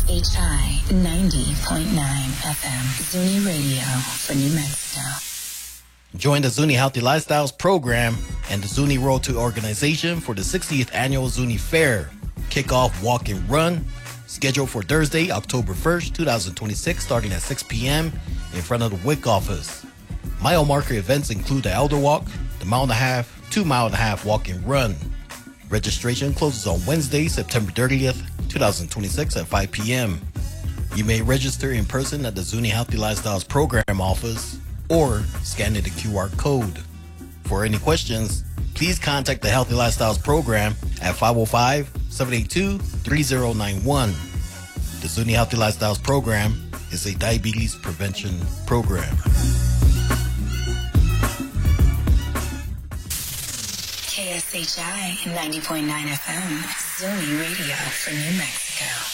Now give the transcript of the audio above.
KSHI 90.9 FM, Zuni Radio for New Mexico. Join the Zuni Healthy Lifestyles program and the Zuni Royalty Organization for the 60th Annual Zuni Fair. Kickoff walk and run, scheduled for Thursday, October 1st, 2026, starting at 6 p.m. in front of the WIC office. Mile marker events include the Elder Walk, the 1.5 mile, 2.5 mile walk and run. Registration closes on Wednesday, September 30th, 2026 at 5 p.m. You may register in person at the Zuni Healthy Lifestyles program office or scan the QR code. For any questions, please contact the Healthy Lifestyles program at 505-782-3091. The Zuni Healthy Lifestyles program is a diabetes prevention program. KSHI 90.9 FM, Zuni Radio for New Mexico.